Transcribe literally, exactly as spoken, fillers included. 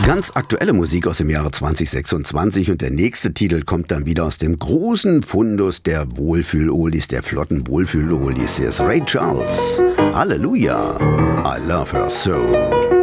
Ganz aktuelle Musik aus dem Jahre zwanzig sechsundzwanzig und der nächste Titel kommt dann wieder aus dem großen Fundus der Wohlfühl-Oldies, der flotten Wohlfühl-Oldies. Hier ist Ray Charles. Halleluja. I love her so.